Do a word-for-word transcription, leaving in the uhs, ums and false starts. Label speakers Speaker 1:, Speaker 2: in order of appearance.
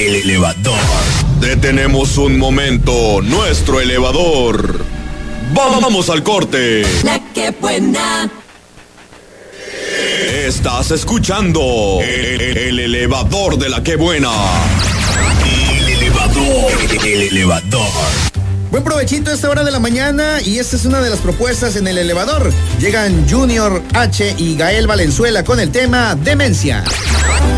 Speaker 1: El elevador.
Speaker 2: Detenemos un momento nuestro elevador. Vamos al corte.
Speaker 3: La que buena.
Speaker 2: Estás escuchando el, el elevador de la que buena.
Speaker 1: El elevador. El elevador.
Speaker 4: Buen provechito a esta hora de la mañana y esta es una de las propuestas en el elevador. Llegan Junior H y Gael Valenzuela con el tema Demencia.